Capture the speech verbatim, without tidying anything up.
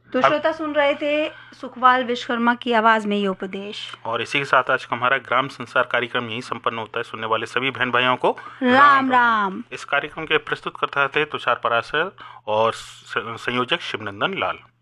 तो श्रोता सुन रहे थे सुखवाल विश्वकर्मा की आवाज में ये उपदेश। और इसी के साथ आज का हमारा ग्राम संसार कार्यक्रम यही संपन्न होता है। सुनने वाले सभी बहन भाइयों को राम राम, राम। इस कार्यक्रम के प्रस्तुत करता थे तुषार पराशर और संयोजक शिवनंदन लाल।